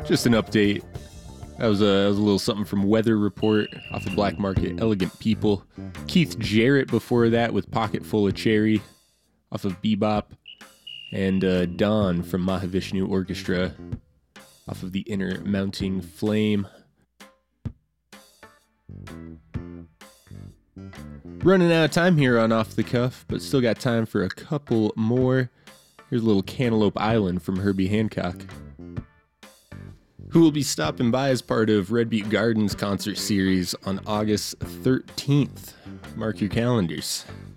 Just an update. That was a little something from Weather Report off the Black Market, Elegant People. Keith Jarrett before that with Pocket Full of Cherry off of Bebop. And Dawn from Mahavishnu Orchestra off of The Inner Mounting Flame. Running out of time here on Off the Cuff, but still got time for a couple more. Here's a little Cantaloupe Island from Herbie Hancock, who will be stopping by as part of Red Butte Gardens concert series on August 13th. Mark your calendars.